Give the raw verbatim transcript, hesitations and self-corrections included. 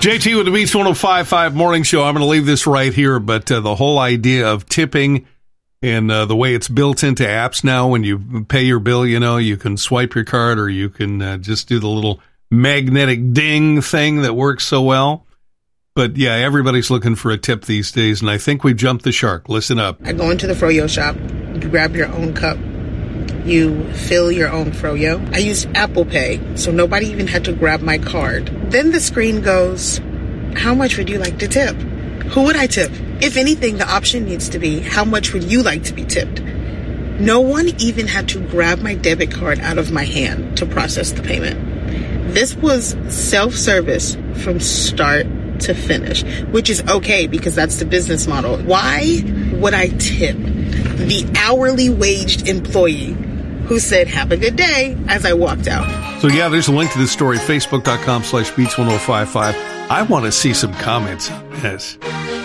J T with the Beats one oh five point five Morning Show. I'm going to leave this right here, but uh, the whole idea of tipping and uh, the way it's built into apps now, when you pay your bill, you know, you can swipe your card or you can uh, just do the little magnetic ding thing that works so well. But yeah, everybody's looking for a tip these days, and I think we jumped the shark. Listen up. I go into the Froyo shop, you grab your own cup, you fill your own Froyo. I used Apple Pay, so nobody even had to grab my card. Then the screen goes, how much would you like to tip? Who would I tip? If anything, the option needs to be, how much would you like to be tipped? No one even had to grab my debit card out of my hand to process the payment. This was self-service from start to finish, which is okay because that's the business model. Why would I tip the hourly waged employee who said, have a good day, as I walked out? So yeah, there's a link to this story, facebook.com slash beats1055. I want to see some comments on this.